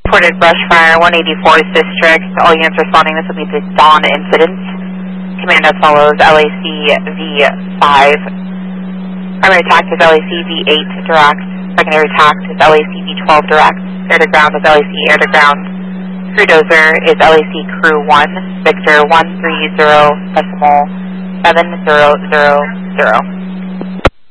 Reported brush fire, 184th District. All units responding, this will be the dawn incident. Command as follows, LAC V5. Primary tact is LAC V8 direct. Secondary tact is LAC V12 direct. Air to ground is LAC air to ground. Crew dozer is LAC crew 1, Victor 130.7000.